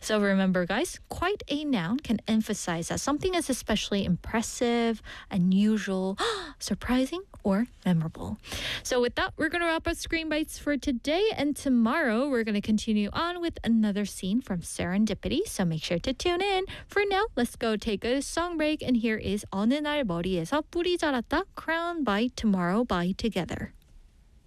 So remember, guys, quite a noun can emphasize that something is especially impressive, unusual, surprising, or memorable. So with that, we're going to wrap up Screen Bites for today. And tomorrow, we're going to continue on with another scene from Serendipity. So make sure to tune in. For now, let's go take a song break. And here is 어느 날 머리에서 뿔이 자랐다, Crowned by Tomorrow by Together.